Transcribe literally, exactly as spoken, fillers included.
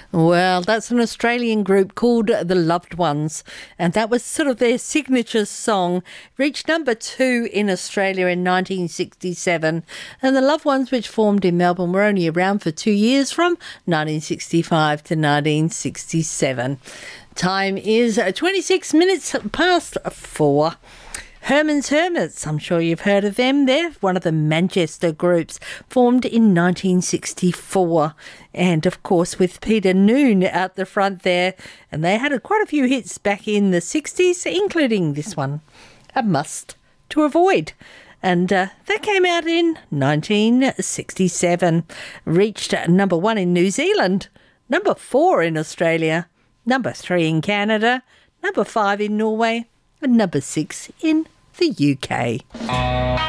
Well, that's an Australian group called The Loved Ones, and that was sort of their signature song. Reached number two in Australia in nineteen sixty-seven, and The Loved Ones, which formed in Melbourne, were only around for two years from nineteen sixty-five to nineteen sixty-seven. Time is twenty-six minutes past four. Herman's Hermits, I'm sure you've heard of them. They're one of the Manchester groups, formed in nineteen sixty-four. And, of course, with Peter Noone out the front there. And they had a, quite a few hits back in the sixties, including this one, A Must to Avoid. And uh, that came out in nineteen sixty-seven. Reached number one in New Zealand, number four in Australia, number three in Canada, number five in Norway, and number six in the U K.